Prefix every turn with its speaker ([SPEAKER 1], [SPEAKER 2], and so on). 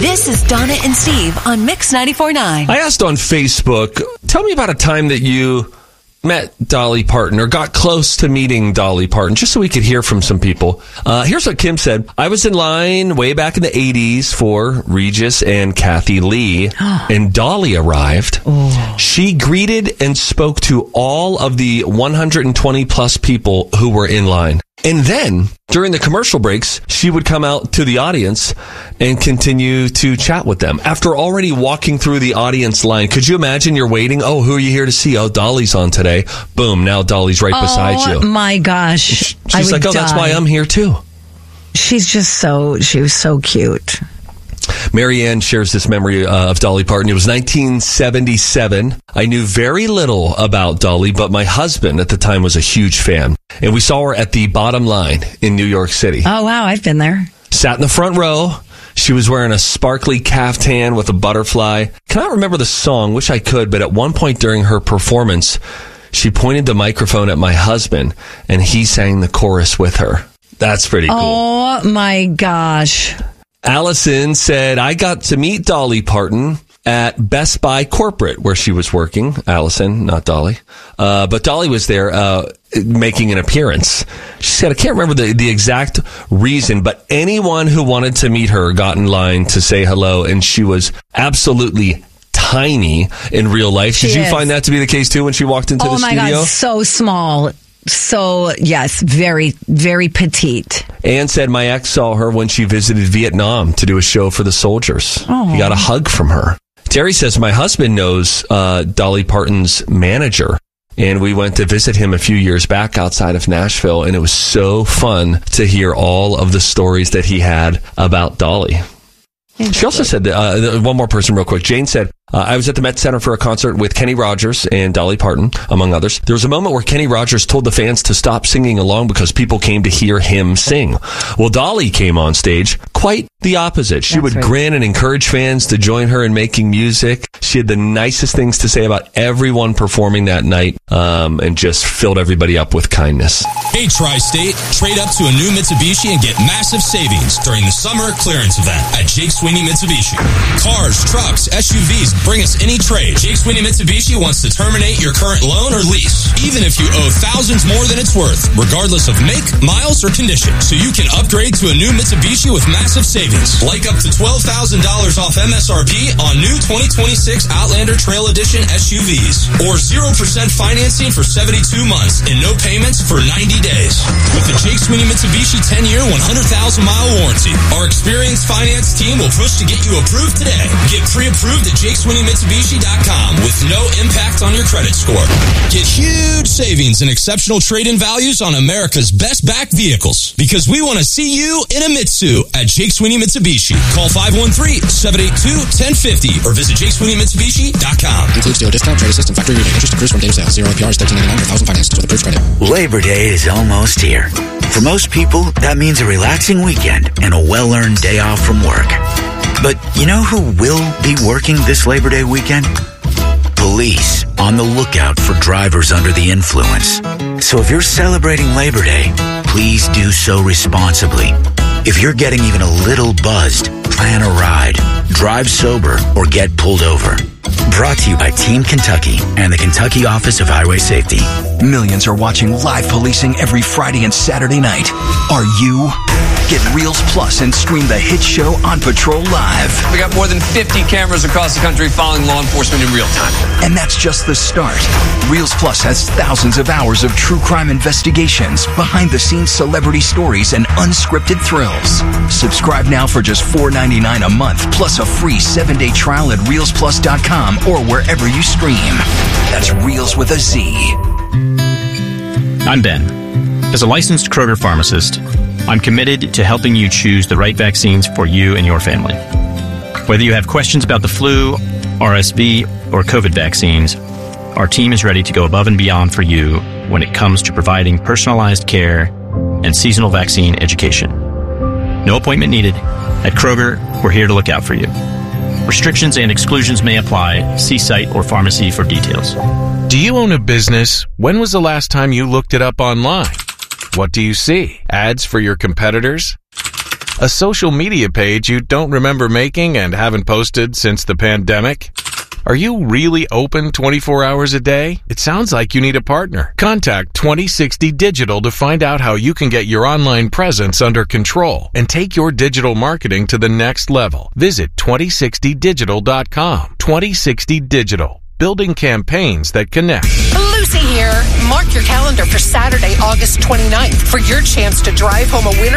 [SPEAKER 1] This is Donna and Steve on Mix 94.9.
[SPEAKER 2] I asked on Facebook, tell me about a time that you met Dolly Parton or got close to meeting Dolly Parton, just so we could hear from some people. Here's what Kim said. I was in line way back in the 80s for Regis and Kathy Lee, and Dolly arrived. She greeted and spoke to all of the 120 plus people who were in line. And then, during the commercial breaks, she would come out to the audience and continue to chat with them. After already walking through the audience line, could you imagine you're waiting? Oh, who are you here to see? Oh, Dolly's on today. Boom, now Dolly's right beside you.
[SPEAKER 3] Oh, my gosh.
[SPEAKER 2] She's like, that's why I'm here too.
[SPEAKER 3] She was so cute.
[SPEAKER 2] Marianne shares this memory of Dolly Parton. It was 1977. I knew very little about Dolly, but my husband at the time was a huge fan. And we saw her at the Bottom Line in New York City.
[SPEAKER 3] Oh, wow. I've been there.
[SPEAKER 2] Sat in the front row. She was wearing a sparkly caftan with a butterfly. Cannot remember the song. Wish I could. But at one point during her performance, she pointed the microphone at my husband, and he sang the chorus with her. That's pretty cool.
[SPEAKER 3] Oh, my gosh.
[SPEAKER 2] Allison said, I got to meet Dolly Parton at Best Buy Corporate, where she was working. Allison, not Dolly. But Dolly was there making an appearance. She said, I can't remember the exact reason, but anyone who wanted to meet her got in line to say hello, and she was absolutely tiny in real life. Did you find that to be the case, too, when she walked into the studio?
[SPEAKER 3] Oh, my God, so small. So, yes, very, very petite.
[SPEAKER 2] Anne said my ex saw her when she visited Vietnam to do a show for the soldiers. Oh. He got a hug from her. Terry says my husband knows Dolly Parton's manager, and we went to visit him a few years back outside of Nashville, and it was so fun to hear all of the stories that he had about Dolly. She also said, one more person real quick. Jane said, I was at the Met Center for a concert with Kenny Rogers and Dolly Parton, among others. There was a moment where Kenny Rogers told the fans to stop singing along because people came to hear him sing. Well, Dolly came on stage quite the opposite. She would grin and encourage fans to join her in making music. She had the nicest things to say about everyone performing that night, and just filled everybody up with kindness.
[SPEAKER 4] Hey, Tri-State, trade up to a new Mitsubishi and get massive savings during the summer clearance event at Jake Sweeney Mitsubishi. Cars, trucks, SUVs, bring us any trade. Jake Sweeney Mitsubishi wants to terminate your current loan or lease, even if you owe thousands more than it's worth, regardless of make, miles, or condition. So you can upgrade to a new Mitsubishi with massive savings, like up to $12,000 off MSRP on new 2026 Outlander Trail Edition SUVs, or 0% financing for 72 months and no payments for 90 days. With the Jake Sweeney Mitsubishi 10-year, 100,000-mile warranty, our experienced finance team will push to get you approved today. Get pre-approved at JakeSweeneyMitsubishi.com with no impact on your credit score. Get huge savings and exceptional trade-in values on America's best-backed vehicles, because we want to see you in a Mitsu at Jake Sweeney Mitsubishi. Call 513-782-1050 or visit JakeSweeneyMitsubishi.com.
[SPEAKER 5] Includes dealer discount, trade assist, and factory rebate. Interest accrues from date of sale. 0 APR is $13.99 per thousand financed with approved credit.
[SPEAKER 6] Labor Day is almost here. For most people, that means a relaxing weekend and a well-earned day off from work. But you know who will be working this Labor Day weekend? Police, on the lookout for drivers under the influence. So if you're celebrating Labor Day, please do so responsibly. If you're getting even a little buzzed, plan a ride, drive sober, or get pulled over. Brought to you by Team Kentucky and the Kentucky Office of Highway Safety.
[SPEAKER 7] Millions are watching live policing every Friday and Saturday night. Are you? Get Reels Plus and stream the hit show On Patrol Live.
[SPEAKER 8] We got more than 50 cameras across the country following law enforcement in real time.
[SPEAKER 7] And that's just the start. Reels Plus has thousands of hours of true crime investigations, behind-the-scenes celebrity stories, and unscripted thrills. Subscribe now for just $4.99 a month, plus a free 7-day trial at ReelsPlus.com or wherever you stream. That's Reels with a Z.
[SPEAKER 9] I'm Ben. As a licensed Kroger pharmacist, I'm committed to helping you choose the right vaccines for you and your family. Whether you have questions about the flu, RSV, or COVID vaccines, our team is ready to go above and beyond for you when it comes to providing personalized care and seasonal vaccine education. No appointment needed. At Kroger, we're here to look out for you. Restrictions and exclusions may apply. See site or pharmacy for details.
[SPEAKER 10] Do you own a business? When was the last time you looked it up online? What do you see? Ads for your competitors? A social media page you don't remember making and haven't posted since the pandemic? Are you really open 24 hours a day? It sounds like you need a partner. Contact 2060 Digital to find out how you can get your online presence under control and take your digital marketing to the next level. Visit 2060digital.com. 2060 Digital. Building campaigns that connect.
[SPEAKER 11] Lucy here. Mark your calendar for Saturday, August 29th for your chance to drive home a winner